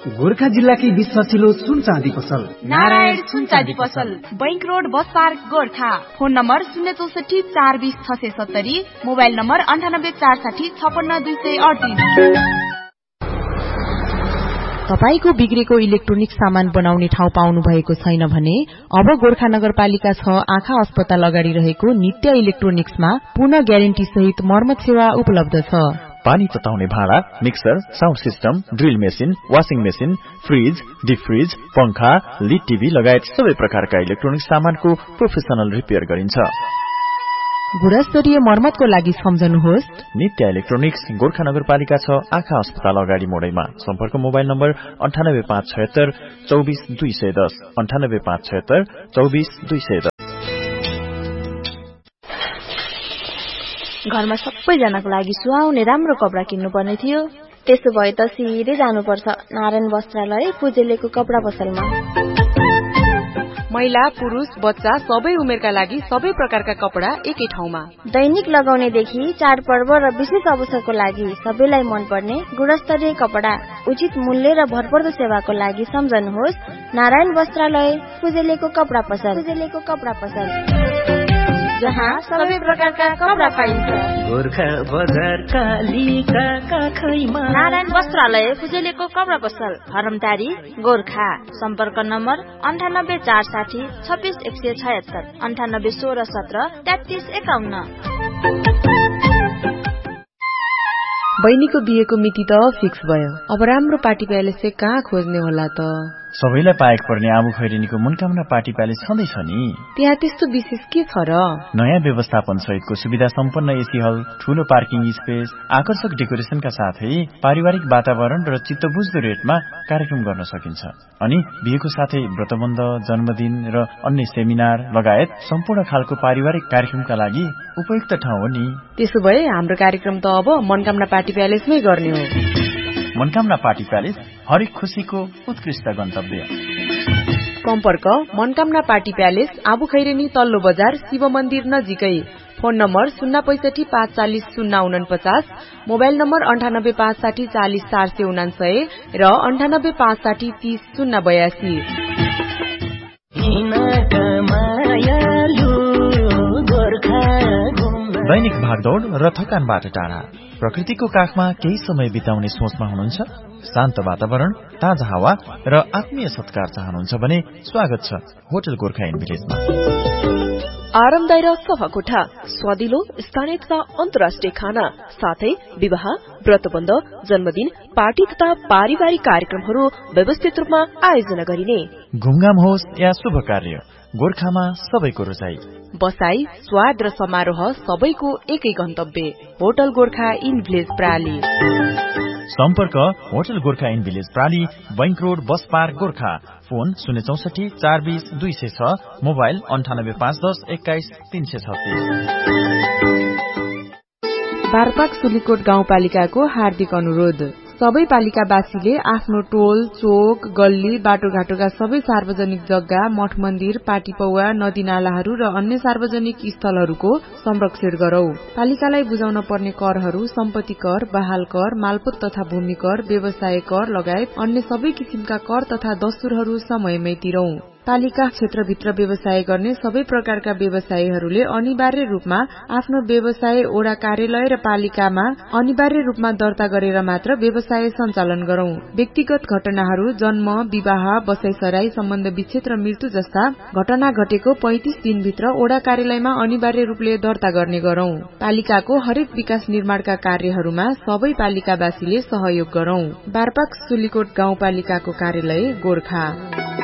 गोरखा जिल्लाकै बीच सचिलो सुन चाँदी पसल नारायण सुन चाँदी पसल, bank road, bus park, Gorkha. Phone number 064 420 670, mobile number 98 460 56 238। तपाईको बिग्रेको इलेक्ट्रोनिक सामान बनाउने ठाउँ पाउनु भएको छैन भने अब गोरखा नगरपालिका 6 आँखा अस्पताल अगाडि रहेको नित्य इलेक्ट्रोनिक्समा पूर्ण ग्यारेन्टी सहित मर्मत सेवा उपलब्ध छ। पानी तताउने भाँडा, mixer, sound system, drill machine, washing machine, fridge, deep fridge, पंखा, लिड टिभी लगायत सबै प्रकारका इलेक्ट्रोनिक सामानको प्रोफेसनल रिपेयर गरिन्छ। गुणस्तरीय मर्मतको लागि सम्झनुहोस् नित्य इलेक्ट्रोनिक्स, गोरखा नगरपालिका 6 आँखा अस्पताल अगाडि मोडैमा। सम्पर्क मोबाइल नम्बर 98576 24 210, 98576 24 210। घरमा सबैजनाको लागि सुहाउने राम्रो कपडा किन्नु पर्ने थियो। त्यसो भए त सिधै जानुपर्छ नारायण वस्त्रालय फुजेलेको कपडा पसलमा। महिला, पुरुष, बच्चा सबै उमेरका लागि सबै प्रकारका कपडा एकै ठाउँमा। दैनिक लगाउनेदेखि चाडपर्व र विशेष अवसरको लागि सबैलाई मनपर्ने गुणस्तरीय कपडा उचित मूल्य र भरपर्दो सेवाको लागि सम्झनुहोस् नारायण वस्त्रालय फुजेलेको कपडा पसल, जहाँ सबै प्रकारका कपडा पाइन्छ। गोरखा बजार कालीका काखैमा नारायण वस्त्रालय फुजेलेको कपडा पसल, हरमटारी, गोरखा। सम्पर्क नम्बर 98 460 26 176, 98 16 17 33 51। बहिनीको बिहेको मिति त फिक्स भयो। अब राम्रो पार्टी प्यालेस चाहिँ कहाँ खोज्ने होला त? सबैलाई पाएको पर्ने आबु खैरेनीको मनकामना पार्टी प्यालेस छँदैछ नि। त्यहाँ त्यस्तो विशेष के छ र? नयाँ व्यवस्थापन सहितको सुविधा सम्पन्न एसी हल, ठूलो पार्किङ स्पेस, आकर्षक डेकोरेसनका साथै पारिवारिक वातावरण र चित्तबुझ्दो रेटमा कार्यक्रम गर्न सकिन्छ। अनि बिहेको साथै व्रतबन्ध, जन्मदिन र अन्य सेमिनार लगायत सम्पूर्ण खालको पारिवारिक कार्यक्रमका लागि उपयुक्त ठाउँ हो नि। त्यसो भए हाम्रो कार्यक्रम त अब मनकामना पार्टी प्यालेसमै गर्ने हो। मनकामना पार्टी प्यालेस हरेक खुशीको उत्कृष्ट गन्तव्य। सम्पर्क मनकामना पार्टी प्यालेस, आबु खैरेनी तल्लो बजार, शिव मन्दिर नजिकै। फोन नम्बर 065 540 049, मोबाइल नम्बर 98 560 40 499 र 98 560 30 082। दैनिक भागदौड़ र थकानबाट टाढा प्रकृतिको काखमा केही समय बिताउने सोचमा हुनुहुन्छ? शान्त वातावरण, ताजा हावा र आत्मीय सत्कार चाहनुहुन्छ भने स्वागत छ होटल गोर्खा इन भिलेजमा। आरामदायी र सफा कोठा, स्वादिलो स्थानीय तथा अन्तर्राष्ट्रिय खाना, साथै विवाह, व्रतबन्ध, जन्मदिन, पार्टी तथा पारिवारिक कार्यक्रमहरू व्यवस्थित रूपमा आयोजना गरिने। घुमघाम होस् या शुभ कार्य, गोर्खामा सबैको रोजाई। बसाई, स्वाद र समारोह सबैको एकै गन्तव्य, होटल गोर्खा इन भिलेज प्राली। सम्पर्क hotel Gorkha in village प्राली, bank road, bus park, Gorkha. Phone 064 420 206, mobile 98 510 21 336। बारपाक सुलीकोट गाउँपालिकाको हार्दिक अनुरोध। सबै पालिकावासीले आफ्नो टोल, चोक, गल्ली, बाटोघाटोका सबै सार्वजनिक जग्गा, मठ मन्दिर, पाटी पौवा, नदी नालाहरू र अन्य सार्वजनिक स्थलहरूको संरक्षण गरौं। पालिकालाई बुझाउन पर्ने करहरू सम्पत्ति कर, बहाल कर, मालपोत तथा भूमि कर, व्यवसाय कर लगायत अन्य सबै किसिमका कर तथा दस्तुरहरू समयमै तिरौं। पालिका क्षेत्रभित्र व्यवसाय गर्ने सबै प्रकारका व्यवसायीहरूले अनिवार्य रूपमा आफ्नो व्यवसाय ओडा कार्यालय र पालिकामा अनिवार्य रूपमा दर्ता गरेर मात्र व्यवसाय सञ्चालन गरौं। व्यक्तिगत घटनाहरू, जन्म, विवाह, बसाइसराई, सम्बन्ध विच्छेद र मृत्यु जस्ता घटना घटेको 35 दिनभित्र ओडा कार्यालयमा अनिवार्य रूपले दर्ता गर्ने गरौं। पालिकाको हरेक विकास निर्माणका कार्यहरूमा सबै पालिकावासीले सहयोग गरौं। बारपाक सुलीकोट गाउँपालिकाको कार्यालय, गोर्खा।